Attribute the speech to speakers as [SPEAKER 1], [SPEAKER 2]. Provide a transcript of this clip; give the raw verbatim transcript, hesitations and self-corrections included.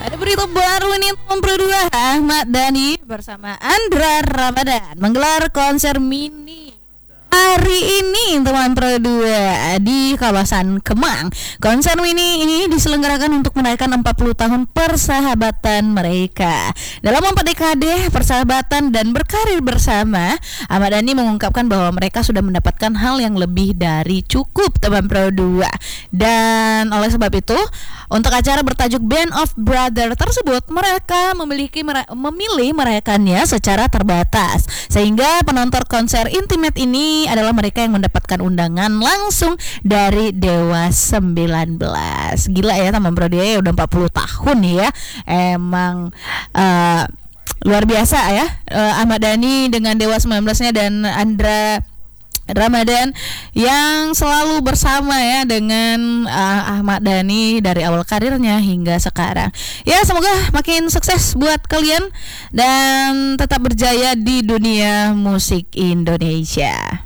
[SPEAKER 1] Ada berita baru nih tahun dua. Ahmad Dhani bersama Andra Ramadan menggelar konser mini hari ini teman Pro dua di kawasan Kemang. Konser mini ini diselenggarakan untuk merayakan empat puluh tahun persahabatan mereka. Dalam empat dekade persahabatan dan berkarir bersama, Ahmad Dhani mengungkapkan bahwa mereka sudah mendapatkan hal yang lebih dari cukup teman Pro dua. Dan oleh sebab itu, untuk acara bertajuk Band of Brother tersebut, mereka memiliki mera- memilih merayakannya secara terbatas. Sehingga penonton konser intimate ini adalah mereka yang mendapatkan undangan langsung dari Dewa sembilan belas. Gila ya teman Bro, dia udah empat puluh tahun ya. Emang uh, luar biasa ya, uh, Ahmad Dhani dengan Dewa sembilan belas-nya dan Andra Ramadan yang selalu bersama ya dengan uh, Ahmad Dhani dari awal karirnya hingga sekarang. Ya, semoga makin sukses buat kalian dan tetap berjaya di dunia musik Indonesia.